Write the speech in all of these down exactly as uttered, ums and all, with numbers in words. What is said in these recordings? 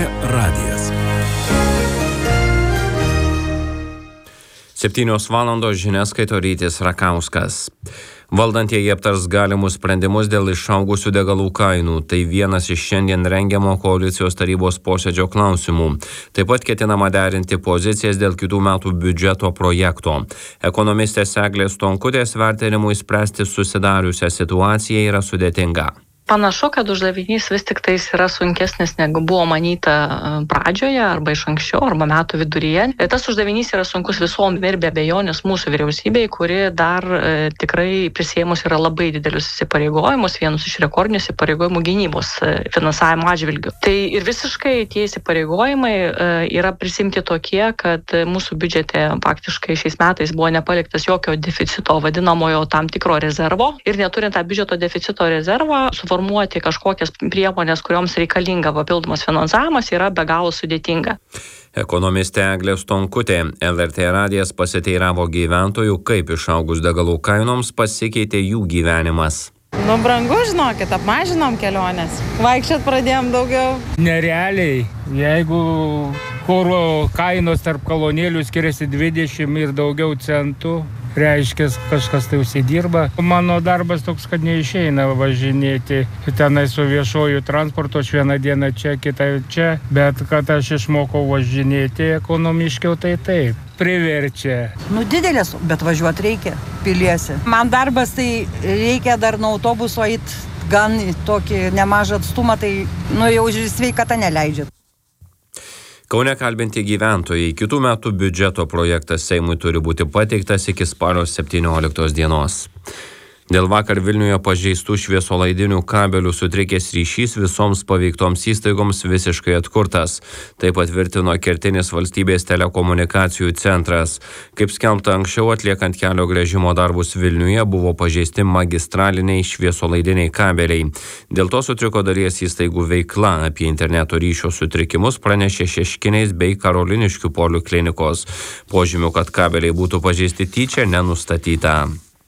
radijas. Septynios valandos žinias skaito Rytis Rakauskas. Valdantieji aptars galimus sprendimus dėl išaugusių degalų kainų. Tai vienas iš šiandien rengiamo koalicijos tarybos posėdžio klausimų. Taip pat ketinama derinti pozicijas dėl kitų metų biudžeto projekto. Ekonomistės Eglės Stonkutės vertinimui spręsti susidariusią situaciją yra sudėtinga. Panašu, kad uždavinys vis tik tais yra sunkesnis, negu buvo manyta pradžioje, arba iš anksčiau, arba metų viduryje. Tas uždavinys yra sunkus visom ir be abejonės mūsų vyriausybei, kuri dar e, tikrai prisėmus yra labai didelius įsipareigojimus, vienus iš rekordinių įsipareigojimų gynybos e, finansavimo atžvilgių. Tai ir visiškai tie įsipareigojimai e, yra prisimti tokie, kad mūsų biudžete faktiškai šiais metais buvo nepaliktas jokio deficito, vadinamojo tam tikro rezervo. Ir neturint tą biudžeto deficito rezervą, suformuoti kažkokias priemonės, kurioms reikalinga papildomas finansavimas, yra be galo sudėtinga. Ekonomistė Eglė Stonkutė. L R T radijas pasiteiravo gyventojų, kaip išaugus degalų kainoms pasikeitė jų gyvenimas. Nu, brangu, žinokit, apmažinom keliones. Vaikščiot pradėjom daugiau. Nerealiai, jeigu kuro kainos tarp kolonėlių skiriasi dvidešimt ir daugiau centų, reiškia, kažkas tai užsidirba. Mano darbas toks, kad neišeina važinėti tenai su viešuoju transportu, aš vieną dieną čia, kitą čia, bet kad aš išmokau važinėti ekonomiškiau, tai taip. Priverčia. Nu, didelės, bet važiuoti reikia, piliesi. Man darbas, tai reikia dar nuo autobuso eit gan tokį nemažą atstumą, tai nu, jau sveikata neleidžia. Kaune kalbinti gyventojai. Kitų metų biudžeto projektas Seimui turi būti pateiktas iki spalio septynioliktos dienos. Dėl vakar Vilniuje pažeistų šviesolaidinių kabelių sutrikęs ryšys visoms paveiktoms įstaigoms visiškai atkurtas. Tai patvirtino kertinis valstybės telekomunikacijų centras. Kaip skelbta anksčiau, atliekant kelio gręžimo darbus Vilniuje buvo pažeisti magistraliniai šviesolaidiniai kabeliai. Dėl to sutriko dalies įstaigų veikla. Apie interneto ryšio sutrikimus pranešė Šeškinės bei Karoliniškių poliklinikos. Požymių, kad kabeliai būtų pažeisti tyčia, nenustatyta.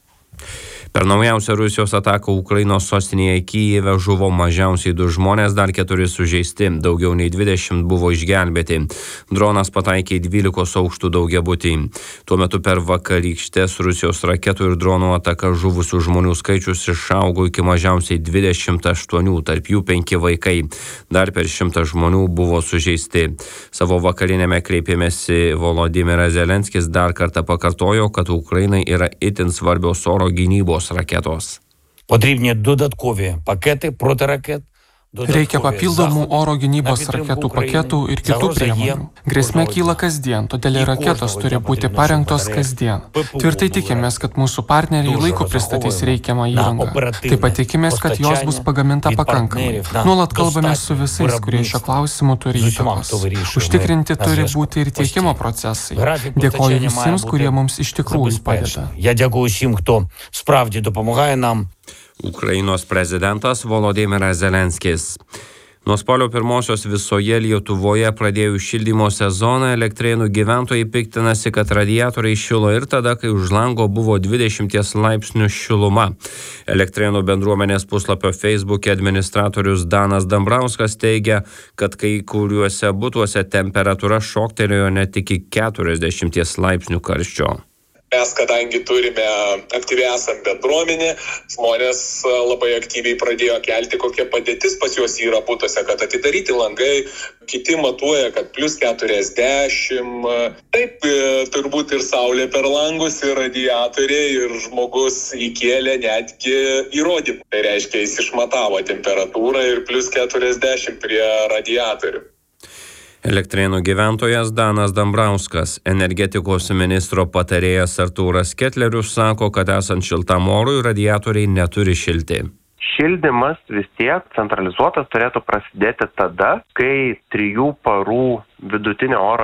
Per naujausią Rusijos ataką Ukrainos sostinėje Kijeve žuvo mažiausiai du žmonės, dar keturi sužeisti, daugiau nei dvidešimt buvo išgelbėti. Dronas pataikė į dvylikos aukštų daugiabutį. Tuo metu per vakarykštės Rusijos raketų ir dronų ataką žuvusių žmonių skaičius išaugo iki mažiausiai dvidešimt aštuonių, tarp jų penki vaikai. Dar per šimtą žmonių buvo sužeisti. Savo vakarinėme kreipimėsi Volodymyras Zelenskis dar kartą pakartojo, kad Ukrainai yra itin svarbios oro gynybos raketos. Потрібні додаткові пакети протиракет. Reikia papildomų oro gynybos raketų paketų ir kitų priemonių. Grėsmė kyla kasdien, todėl ir raketos turi būti parengtos kasdien. Tvirtai tikimės, kad mūsų partneriai laiku pristatys reikiamą įrangą. Taip pat tikimės, kad jos bus pagaminta pakankamai. Nuolat kalbame su visais, kurie šio klausimu turi įtakos. Užtikrinti turi būti ir tiekimo procesai. Dėkoju visiems, kurie mums iš tikrųjų padeda. Я дякую всім, хто справді допомагає нам. Ukrainos prezidentas Volodymyras Zelenskis. Nuo spalio pirmosios visoje Lietuvoje pradėjus šildymo sezoną, Elektrėnų gyventojai piktinasi, kad radiatoriai šilo ir tada, kai už lango buvo dvidešimt laipsnių šiluma. Elektrėnų bendruomenės puslapio Facebook'e administratorius Danas Dambrauskas teigia, kad kai kuriuose butuose temperatūra šoktelėjo net iki keturiasdešimt laipsnių karščio. Mes, kadangi turime aktyviai esam bendruomenė, žmonės labai aktyviai pradėjo kelti, kokia padėtis pas juos yra butuose, kad atidaryti langai, kiti matuoja, kad plus keturiasdešimt. Taip, turbūt ir saulė per langus, ir radiatoriai, ir žmogus įkėlė netgi įrodymą. Tai reiškia, jis išmatavo temperatūrą ir plus keturiasdešimt prie radiatorių. Elektrėnų gyventojas Danas Dambrauskas. Energetikos ministro patarėjas Artūras Ketlerius sako, kad esant šiltam orui radiatoriai neturi šilti. Šildymas vis tiek centralizuotas turėtų prasidėti tada, kai trijų parų vidutinė oro